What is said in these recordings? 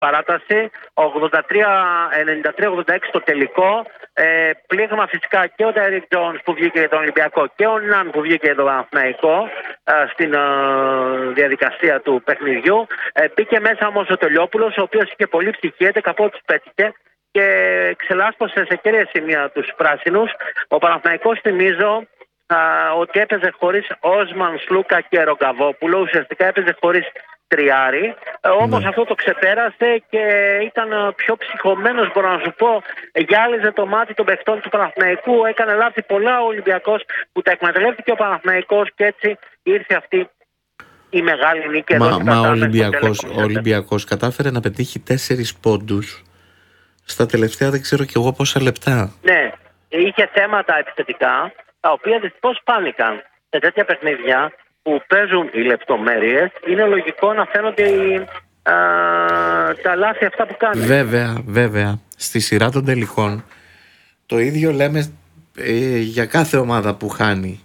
παράταση, 93-86 το τελικό. Πλήγμα φυσικά και ο Ντάιρικ Τζόνς που βγήκε για τον Ολυμπιακό και ο Ναν που βγήκε για τον Παναθηναϊκό στην διαδικασία του παιχνιδιού. Μπήκε μέσα όμως ο Τελειόπουλος, ο οποίος είχε πολύ ψυχή, 11 πόντους πέτυχε και ξελάσπωσε σε κέρια σημεία τους πράσινους. Ο Παναθηναϊκός, θυμίζω, ότι έπαιζε χωρίς Όσμαν, Σλούκα και Ρογκαβόπουλο. Ουσιαστικά έπαιζε χωρίς τριάρι. Όμως αυτό το ξεπέρασε και ήταν πιο ψυχωμένος, μπορώ να σου πω. Γυάλιζε το μάτι των παιχτών του Παναθηναϊκού. Έκανε λάθη πολλά ο Ολυμπιακός που τα εκμεταλλεύτηκε ο Παναθηναϊκός και έτσι ήρθε αυτή η μεγάλη νίκη. Ο Ολυμπιακός κατάφερε να πετύχει 4 πόντους στα τελευταία δεν ξέρω κι εγώ πόσα λεπτά. Ναι, είχε θέματα επιθετικά, τα οποία δυστυχώς πάνηκαν. Σε τέτοια παιχνίδια που παίζουν οι λεπτομέρειες, είναι λογικό να φαίνονται τα λάθη αυτά που κάνουν. Βέβαια. Στη σειρά των τελικών το ίδιο λέμε για κάθε ομάδα που χάνει.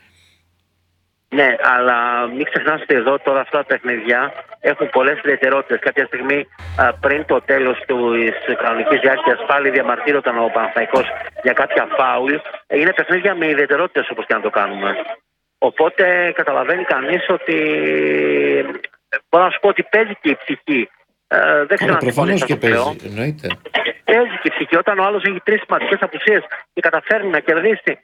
Ναι, αλλά μην ξεχνάς ότι εδώ τώρα αυτά τα παιχνίδια έχουν πολλές ιδιαιτερότητες. Κάποια στιγμή πριν το τέλος της κανονικής διάρκειας πάλι διαμαρτύρονταν ο Παναθηναϊκός για κάποια φάουλ. Είναι παιχνίδια με ιδιαιτερότητες όπως και να το κάνουμε. Οπότε καταλαβαίνει κανείς ότι μπορώ να σου πω ότι παίζει και η ψυχή. Δεν ξέρω αν προφανώς και παίζει, εννοείται. Παίζει και η ψυχή. Όταν ο άλλος έχει 3 σημαντικές απουσίες και καταφέρνει να κερδίσει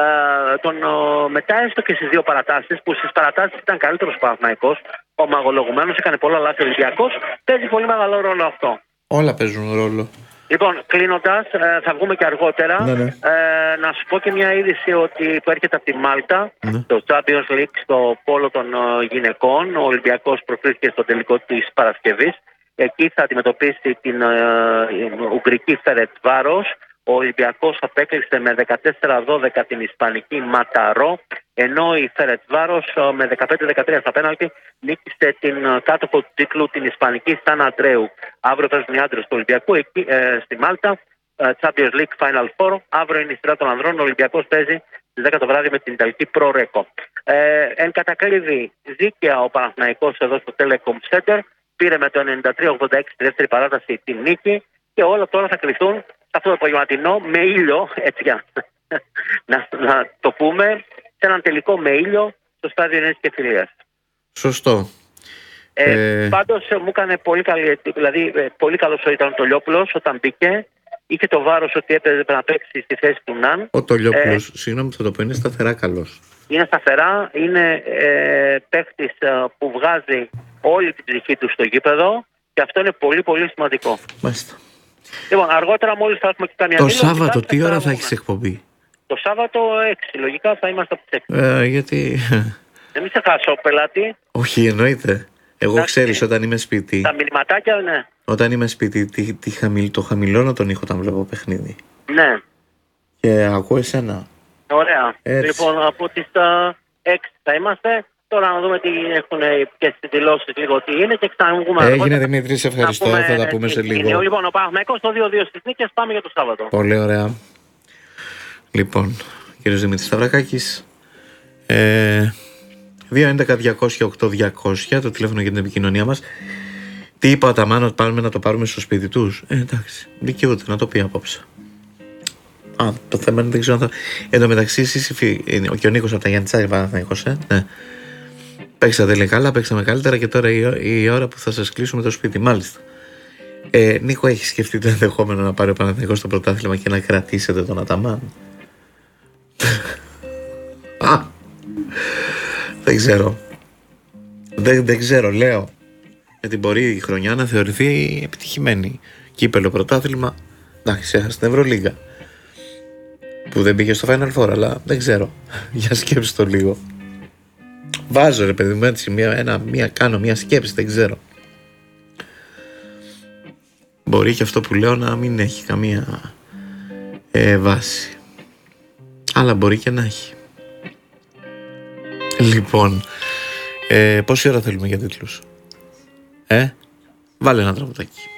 μετά έστω και στις 2 παρατάσεις, που στις παρατάσεις ήταν καλύτερος ο Παναθηναϊκός, ο μαγολογουμένος έκανε πολλά λάθη ο Ολυμπιακός, παίζει πολύ μεγάλο ρόλο αυτό. Όλα παίζουν ρόλο. Λοιπόν, κλείνοντας, θα βγούμε και αργότερα. Να σου πω και μια είδηση που έρχεται από τη Μάλτα, το Champions League στο πόλο των γυναικών. Ο Ολυμπιακός προκρίθηκε στο τελικό της Παρασκευής. Εκεί θα αντιμετωπίσει την Ουγγρική Φερετσβάρος. Ο Ολυμπιακός απέκλεισε με 14-12 την Ισπανική Ματαρό, ενώ η Φερετσβάρος με 15-13 στα πέναλτι νίκησε την κάτοχο του τίτλου, την Ισπανική Σαν Αντρέου. Αύριο παίζουν οι άντρες του Ολυμπιακού εκεί στη Μάλτα, Champions League Final Four. Αύριο είναι η σειρά των ανδρών. Ο Ολυμπιακός παίζει στις 10 το βράδυ με την Ιταλική Pro Recco. Εν κατακλείδη, δίκαια ο Παναθηναϊκός εδώ στο Telecom Center. Πήρε με το 93-86 τη δεύτερη παράταση την νίκη και όλα τώρα θα κληθούν αυτό το απογευματινό με ήλιο, έτσι για να το πούμε, σε έναν τελικό με ήλιο στο στάδιο Νέας και Φιλίας. Σωστό. Πάντως μου έκανε πολύ καλή, δηλαδή πολύ καλός ήταν ο Τολιόπουλος όταν μπήκε. Είχε το βάρος ότι έπαιζε να παίξει στη θέση του Ναν. Ο Τολιόπουλος, συγγνώμη θα το πω, είναι σταθερά καλός. Είναι σταθερά, είναι παίκτης που βγάζει όλη την ψυχή του στο γήπεδο και αυτό είναι πολύ πολύ σημαντικό. Μάλιστα. Λοιπόν, αργότερα μόλις θα έχουμε και καμιά δήλωση. Το Σάββατο τι ώρα θα έχεις εκπομπή? Το Σάββατο 6, λογικά θα είμαστε από τις 6. Γιατί... μην σε χάσω, πελάτη. Όχι, εννοείται. Εγώ ξέρεις όταν είμαι σπίτι. Τα μηνυματάκια, ναι. Όταν είμαι σπίτι, το χαμηλώνω τον ήχο όταν βλέπω παιχνίδι. Ναι. Και ακούω εσένα. Ωραία. Έτσι. Λοιπόν, από τις 6 θα είμαστε. Τώρα να δούμε τι έχουν και στις δηλώσεις λίγο τι είναι και ξαναβγούμε. Έγινε Δημήτρη, σε ευχαριστώ. Θα τα πούμε σε λίγο. Λοιπόν, ο Παναθηναϊκός το 2-2 στις νίκες, πάμε για το Σάββατο. Πολύ ωραία. Λοιπόν, κύριος Δημήτρης Σταυρακάκης. 2-11-200-8-200 το τηλέφωνο για την επικοινωνία μας. Τι είπα ο Αταμάνο, πάμε να το πάρουμε στο σπίτι τους? Εντάξει, δικαιούται να το πει απόψε. Το θέμα είναι δεν ξέρω αν θα... Εν τω μεταξύ εσείς και ο Νίκος από τα Γιάννητσάρια Παναθηναϊκός, ναι. Παίξατε λέει καλά, παίξαμε καλύτερα και τώρα η ώρα που θα σας κλείσουμε το σπίτι. Μάλιστα. Νίκο, έχει σκεφτεί το ενδεχόμενο να πάρει ο Παναθηναϊκός στο πρωτάθλημα και να κρατήσετε τον Αταμάν? Δεν ξέρω. Δεν ξέρω, λέω. Γιατί μπορεί η χρονιά να θεωρηθεί επιτυχημένη. Κύπελλο, πρωτάθλημα. Εντάξει, έχασε την Ευρωλίγκα. Που δεν πήγε στο Final Four, αλλά δεν ξέρω. Για σκέψη το λίγο. Βάζω ρε παιδί μου έτσι κάνω μια σκέψη, δεν ξέρω. Μπορεί και αυτό που λέω να μην έχει καμία βάση. Αλλά μπορεί και να έχει. Λοιπόν, πόση ώρα θέλουμε για τίτλους? Βάλε ένα τραγουδάκι.